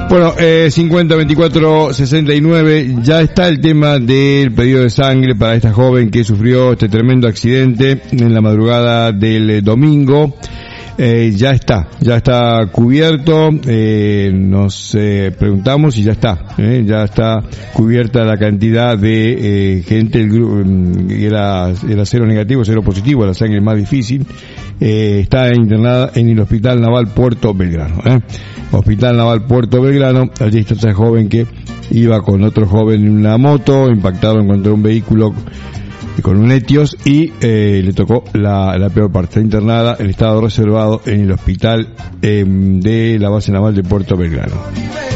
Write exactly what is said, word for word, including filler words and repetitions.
Bueno, eh, cincuenta veinticuatro sesenta y nueve, ya está el tema del pedido de sangre para esta joven que sufrió este tremendo accidente en la madrugada del eh, domingo. Eh, ya está, ya está cubierto, eh, nos eh, preguntamos y ya está, eh, ya está cubierta la cantidad de eh, gente, el grupo era, era cero negativo, cero positivo, la sangre más difícil, eh, está internada en el Hospital Naval Puerto Belgrano, eh. Hospital Naval Puerto Belgrano, allí está esa joven que iba con otro joven en una moto, impactado en contra de un vehículo con un Etios y eh, le tocó la, la peor parte. Está internada, el estado reservado en el hospital eh, de la base naval de Puerto Belgrano.